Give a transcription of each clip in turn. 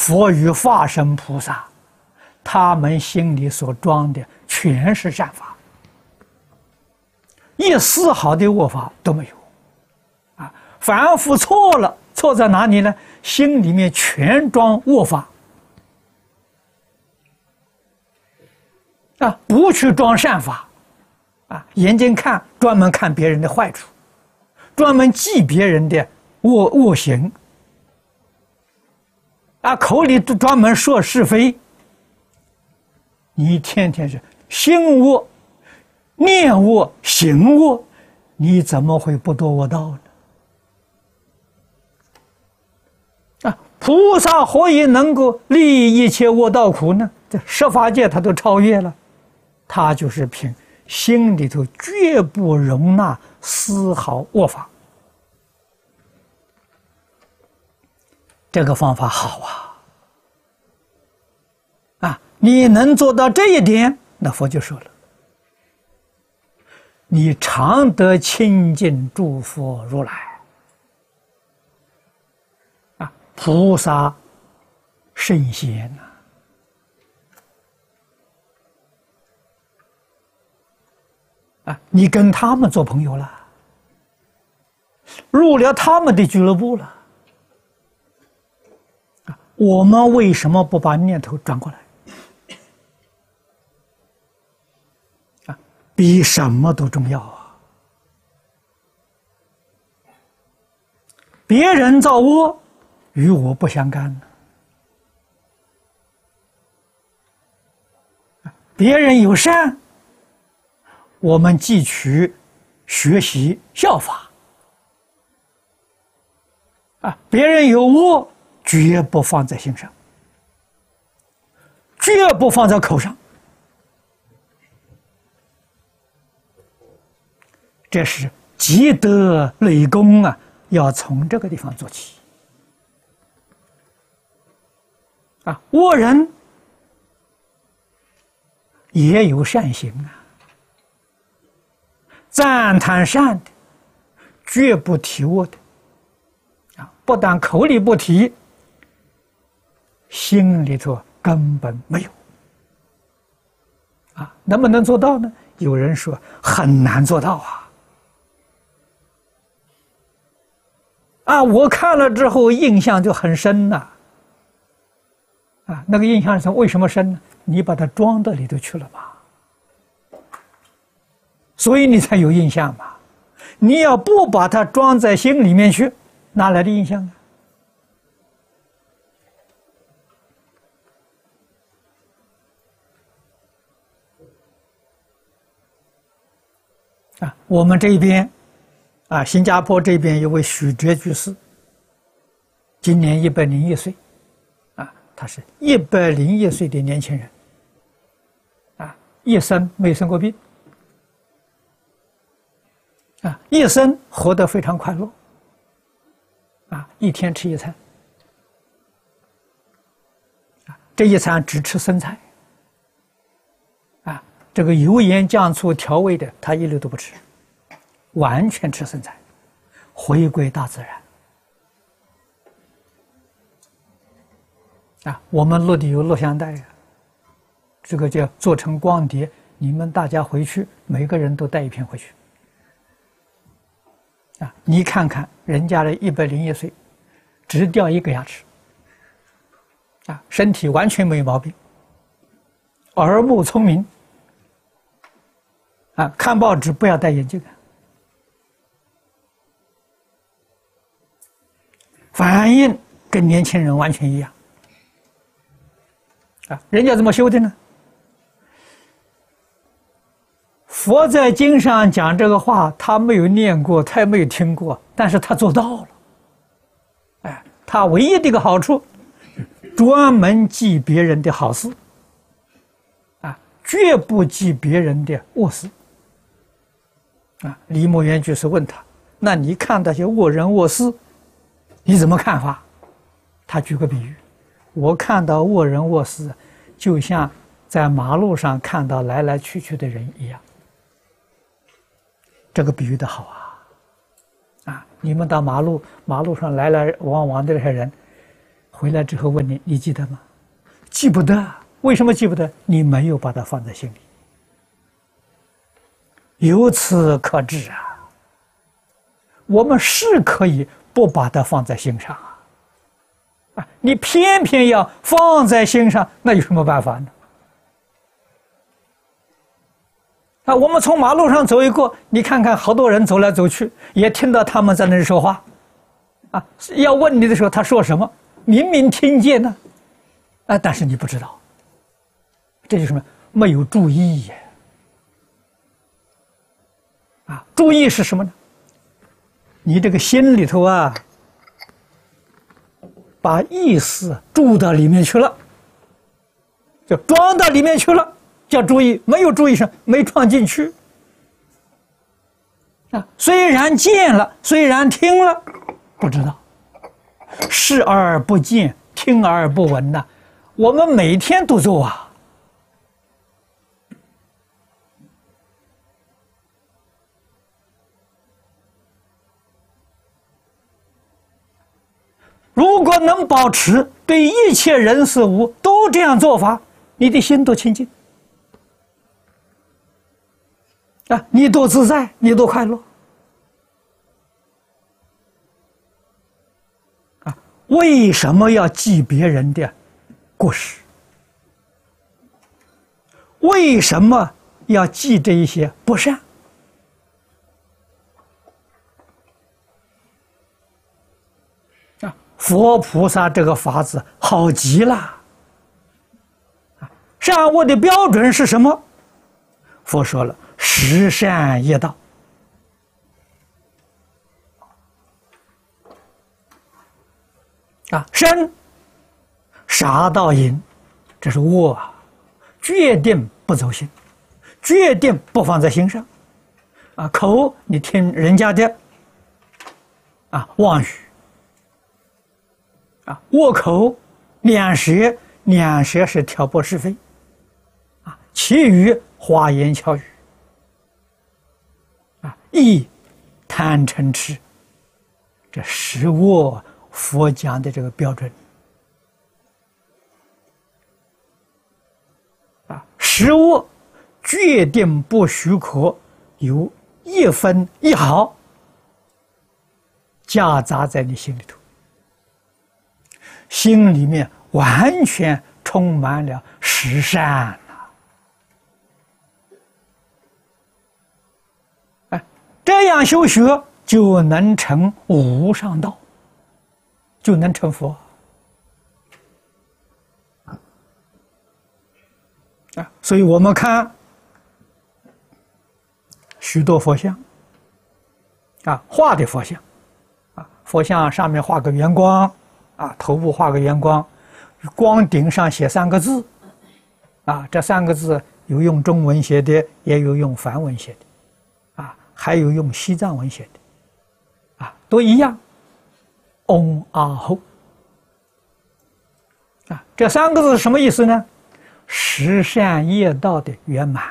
佛与化身菩萨，他们心里所装的全是善法，一丝毫的恶法都没有。啊，凡夫错了，错在哪里呢？心里面全装恶法。啊，不去装善法。啊，眼睛看，专门看别人的坏处，专门记别人的恶行。啊，口里专门说是非，你天天是心恶、念恶、行恶，你怎么会不堕恶道呢？啊，菩萨何以能够利一切恶道苦呢？这十法界他都超越了，他就是凭心里头绝不容纳丝毫恶法。这个方法好啊！啊，你能做到这一点，那佛就说了，你常得亲近诸佛如来。啊，菩萨圣贤呐，啊，你跟他们做朋友了，入了他们的俱乐部了。我们为什么不把念头转过来？啊，比什么都重要啊！别人造恶，与我不相干呢。别人有善，我们汲取、学习、效法。啊，别人有恶，绝不放在心上，绝不放在口上。这是积德累功啊，要从这个地方做起。啊，恶人也有善行啊，赞叹善的，绝不提恶的。啊，不但口里不提，心里头根本没有。啊，能不能做到呢？有人说很难做到啊。啊，我看了之后印象就很深呐。啊，那个印象是为什么深呢？你把它装到里头去了嘛，所以你才有印象嘛。你要不把它装在心里面去，哪来的印象呢？啊，我们这边，啊，新加坡这边有位许哲居士，今年101岁，啊，他是101岁的年轻人，啊，一生没生过病，啊，一生活得非常快乐，啊，一天吃一餐，啊，这一餐只吃生菜，啊，这个油盐酱醋调味的他一律都不吃，完全吃生菜，回归大自然。啊，我们录的有录像带啊，这个叫做成光碟，你们大家回去每个人都带一片回去。啊，你看看人家的101岁，只掉一个牙齿，啊，身体完全没有毛病，耳目聪明，啊，看报纸不要戴眼镜啊，反应跟年轻人完全一样。啊，人家怎么修的呢？佛在经上讲这个话，他没有念过，他也没有听过，但是他做到了。哎，他唯一的一个好处，专门记别人的好事，啊，绝不记别人的恶事。啊，李默元居士问他：“那你看那些恶人恶事，你怎么看法？”他举个比喻。我看到恶人恶事，就像在马路上看到来来去去的人一样。这个比喻的好啊！啊，你们到马路上来来往往的这些人， 回来之后问你，你记得吗？记不得。为什么记不得？你没有把它放在心里。由此可知啊，我们是可以不把它放在心上啊，你偏偏要放在心上，那有什么办法呢？啊，我们从马路上走一过，你看看，好多人走来走去，也听到他们在那里说话，啊，要问你的时候，他说什么？明明听见呢，啊，但是你不知道，这就是什么？没有注意呀！啊，注意是什么呢？你这个心里头啊，把意思注到里面去了，就装到里面去了，叫注意。没有注意上，没装进去。啊，虽然见了，虽然听了，不知道，视而不见，听而不闻呐。我们每天都做啊。如果能保持对一切人事物都这样做法，你的心多清净啊，你多自在，你多快乐啊！为什么要记别人的过失？为什么要记这一些不善？佛菩萨这个法子好极了，善恶的标准是什么？佛说了，十善业道。啊，身杀盗淫，这是恶啊，决定不走心，决定不放在心上。啊，口你听人家的，啊，妄语。啊，恶口，两舌是挑拨是非，啊，其余花言巧语，啊，意贪嗔痴，这十恶佛讲的这个标准，啊，十恶决定不许可有一分一毫夹杂在你心里头。心里面完全充满了十善了，哎，这样修学就能成无上道，就能成佛啊！所以我们看许多佛像啊，画的佛像啊，佛像上面画个圆光。啊，头部画个圆光，光顶上写3个字，啊，这3个字有用中文写的，也有用梵文写的，啊，还有用西藏文写的，啊，都一样，嗡阿吽，啊，这3个字是什么意思呢？十善业道的圆满，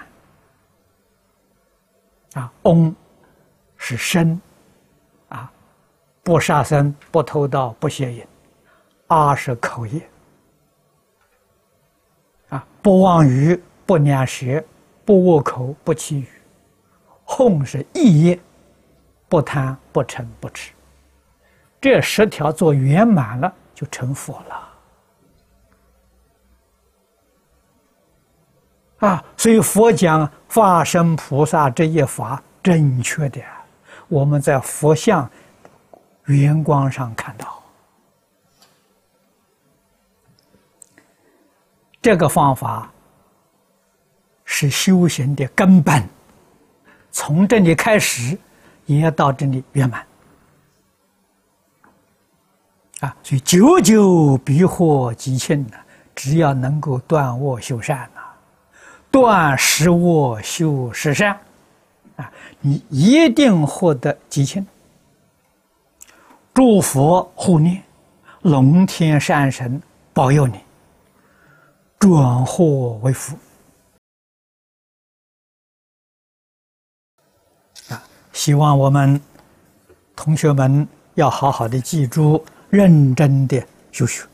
啊，嗡是身，啊，不杀生，不偷盗，不邪淫。阿是口业，啊，不妄语，不两舌，不恶口，不绮语。吽是意业，不贪，不嗔，不痴。这10条做圆满了，就成佛了。啊，所以佛讲法身菩萨这一法正确的，我们在佛像圆光上看到。这个方法是修行的根本，从这里开始，也到这里圆满。啊，所以久久必获吉庆呢，只要能够断恶修善呐，断十恶修十善，啊，你一定获得吉庆。诸佛护念，龙天善神保佑你。转祸为福啊！希望我们同学们要好好的记住，认真的修学。